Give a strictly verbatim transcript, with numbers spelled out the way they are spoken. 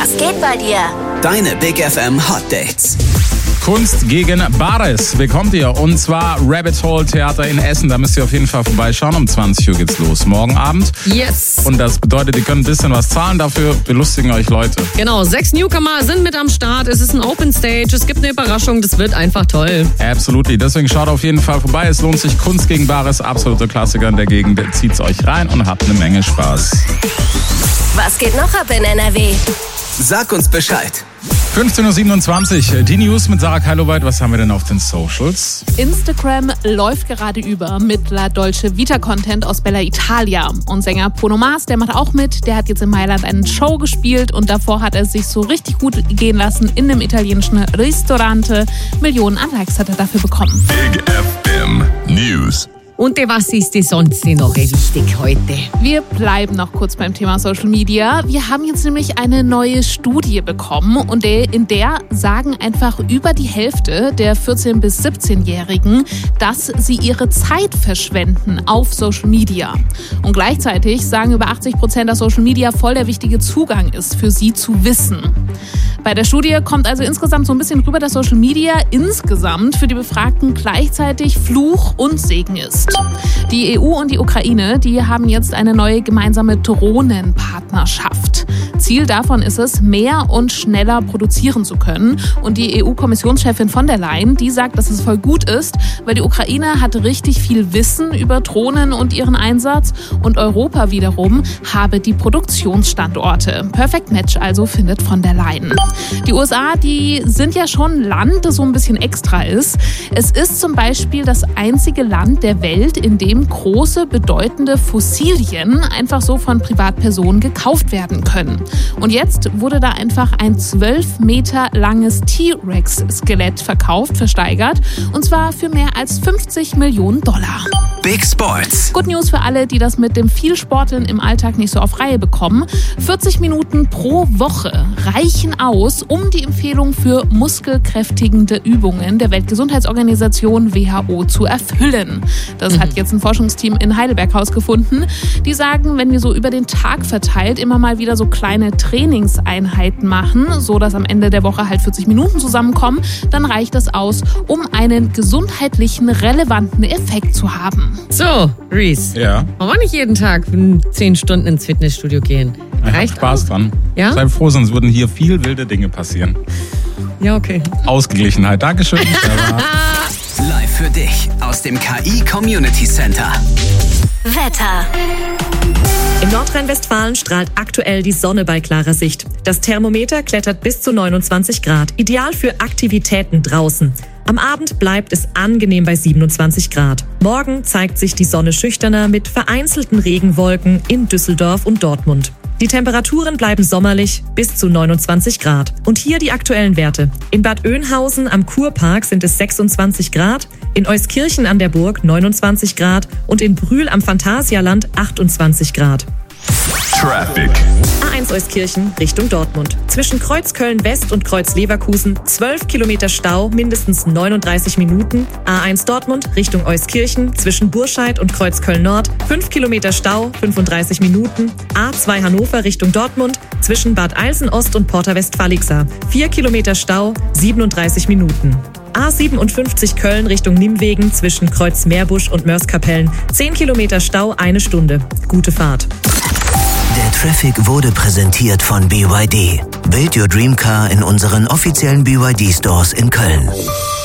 Was geht bei dir? Deine Big F M Hot Dates. Kunst gegen Bares bekommt ihr. Und zwar Rabbit Hole Theater in Essen. Da müsst ihr auf jeden Fall vorbeischauen. Um zwanzig Uhr geht's los. Morgen Abend. Yes. Und das bedeutet, ihr könnt ein bisschen was zahlen. Dafür belustigen euch Leute. Genau, sechs Newcomer sind mit am Start. Es ist ein Open Stage. Es gibt eine Überraschung. Das wird einfach toll. Absolutely. Deswegen schaut auf jeden Fall vorbei. Es lohnt sich. Kunst gegen Bares. Absolute Klassiker in der Gegend. Zieht's euch rein und habt eine Menge Spaß. Was geht noch ab in N R W? Sag uns Bescheid. fünfzehn Uhr siebenundzwanzig. Die News mit Sarah Keiloweit. Was haben wir denn auf den Socials? Instagram läuft gerade über mit La Dolce Vita Content aus Bella Italia. Und Sänger Bruno Mars, der macht auch mit. Der hat jetzt in Mailand eine Show gespielt und davor hat er sich so richtig gut gehen lassen in einem italienischen Ristorante. Millionen an Likes hat er dafür bekommen. Big F M News. Und was ist dir sonst noch wichtig heute? Wir bleiben noch kurz beim Thema Social Media. Wir haben jetzt nämlich eine neue Studie bekommen und in der sagen einfach über die Hälfte der vierzehn- bis siebzehnjährigen, dass sie ihre Zeit verschwenden auf Social Media. Und gleichzeitig sagen über achtzig Prozent, dass Social Media voll der wichtige Zugang ist, für sie zu wissen. Bei der Studie kommt also insgesamt so ein bisschen rüber, dass Social Media insgesamt für die Befragten gleichzeitig Fluch und Segen ist. Die E U und die Ukraine, die haben jetzt eine neue gemeinsame Drohnenpartnerschaft. Ziel davon ist es, mehr und schneller produzieren zu können. Und die E U-Kommissionschefin von der Leyen, die sagt, dass es voll gut ist, weil die Ukraine hat richtig viel Wissen über Drohnen und ihren Einsatz und Europa wiederum habe die Produktionsstandorte. Perfect Match also, findet von der Leyen. Die U S A, die sind ja schon ein Land, das so ein bisschen extra ist. Es ist zum Beispiel das einzige Land der Welt, in dem große, bedeutende Fossilien einfach so von Privatpersonen gekauft werden können. Und jetzt wurde da einfach ein zwölf Meter langes T-Rex-Skelett verkauft, versteigert. Und zwar für mehr als fünfzig Millionen Dollar. Big Sports. Good News für alle, die das mit dem viel Sporteln im Alltag nicht so auf Reihe bekommen. vierzig Minuten pro Woche reichen aus, um die Empfehlung für muskelkräftigende Übungen der Weltgesundheitsorganisation W H O zu erfüllen. Das mhm. hat jetzt ein Forschungsteam in Heidelberg herausgefunden. Die sagen, wenn wir so über den Tag verteilt immer mal wieder so kleine Trainingseinheiten machen, so dass am Ende der Woche halt vierzig Minuten zusammenkommen, dann reicht das aus, um einen gesundheitlichen, relevanten Effekt zu haben. So, Reese. Ja. Wollen wir nicht jeden Tag zehn Stunden ins Fitnessstudio gehen? Ich hab Reicht Spaß auch? dran. Ja? Seid froh, sonst würden hier viel wilde Dinge passieren. Ja, okay. Ausgeglichenheit. Dankeschön. Live für dich aus dem K I Community Center. Wetter. In Nordrhein-Westfalen strahlt aktuell die Sonne bei klarer Sicht. Das Thermometer klettert bis zu neunundzwanzig Grad, ideal für Aktivitäten draußen. Am Abend bleibt es angenehm bei siebenundzwanzig Grad. Morgen zeigt sich die Sonne schüchterner mit vereinzelten Regenwolken in Düsseldorf und Dortmund. Die Temperaturen bleiben sommerlich bis zu neunundzwanzig Grad. Und hier die aktuellen Werte. In Bad Oeynhausen am Kurpark sind es sechsundzwanzig Grad, in Euskirchen an der Burg neunundzwanzig Grad und in Brühl am Phantasialand achtundzwanzig Grad. Traffic. A eins Euskirchen Richtung Dortmund. Zwischen Kreuzköln West und Kreuz Leverkusen zwölf Kilometer Stau, mindestens neununddreißig Minuten. A eins Dortmund Richtung Euskirchen zwischen Burscheid und Kreuzköln Nord fünf Kilometer Stau, fünfunddreißig Minuten. A zwei Hannover Richtung Dortmund zwischen Bad Eilsen Ost und Porta Westfalixa vier Kilometer Stau, siebenunddreißig Minuten. A siebenundfünfzig Köln Richtung Nimwegen zwischen Kreuz Meerbusch und Mörs-Kapellen zehn Kilometer Stau, eine Stunde. Gute Fahrt. Der Traffic wurde präsentiert von B Y D. Build your dream car in unseren offiziellen B Y D Stores in Köln.